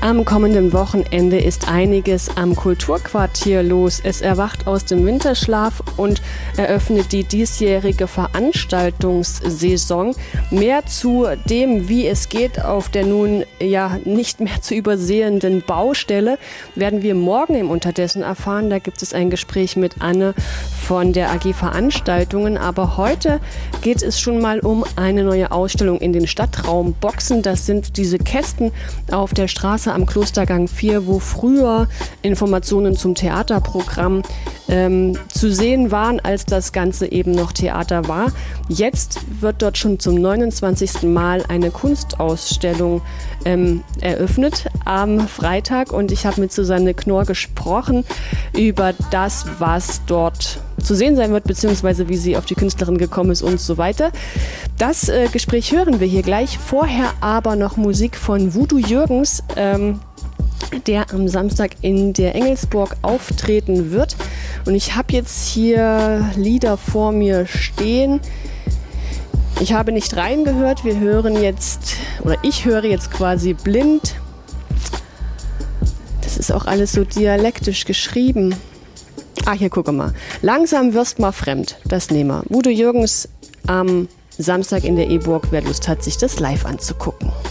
Am kommenden Wochenende ist einiges am Kulturquartier los. Es erwacht aus dem Winterschlaf und eröffnet die diesjährige Veranstaltungssaison. Mehr zu dem, wie es geht auf der nun ja nicht mehr zu übersehenden Baustelle, werden wir morgen im Unterdessen erfahren. Da gibt es ein Gespräch mit Anne von der AG Veranstaltungen. Aber heute geht es schon mal um eine neue Ausstellung in den Stadtraumboxen. Das sind diese Kästen auf der Straße am Klostergang 4, wo früher Informationen zum Theaterprogramm zu sehen waren, als das Ganze eben noch Theater war. Jetzt wird dort schon zum 29. Mal eine Kunstausstellung eröffnet am Freitag und ich habe mit Susanne Knorr gesprochen über das, was dort zu sehen sein wird, beziehungsweise wie sie auf die Künstlerin gekommen ist und so weiter. Das Gespräch hören wir hier gleich. Vorher aber noch Musik von Voodoo Jürgens, der am Samstag in der Engelsburg auftreten wird. Und ich habe jetzt hier Lieder vor mir stehen. Ich habe nicht reingehört. Wir hören jetzt, oder ich höre jetzt quasi blind. Das ist auch alles so dialektisch geschrieben. Hier gucke mal. Langsam wirst mal fremd. Das nehmen wir. Voodoo Jürgens am Samstag in der E-Burg. Wer Lust hat, sich das live anzugucken.